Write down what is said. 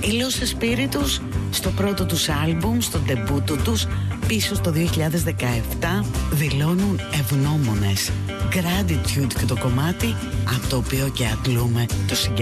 Οι Los Espíritus στο πρώτο τους άλμπουμ, στο ντεμπούτο τους πίσω στο 2017 δηλώνουν ευγνώμονες. Gratitude και το κομμάτι από το οποίο και αντλούμε το συγκεκριμένο